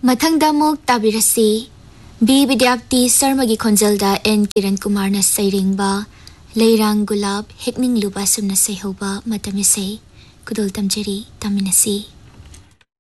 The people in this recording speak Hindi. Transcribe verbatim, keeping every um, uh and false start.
मथंगदा मुक ताबिरसी बी विद्यार्थी शर्मा की खोंजलदा एन किरण कुमार न सैरिंगबा लेरंग गुलाब हेकनिंग लुबा सुमना सैहोबा मतमिसे कुदुल तमजेरी तमिनसी।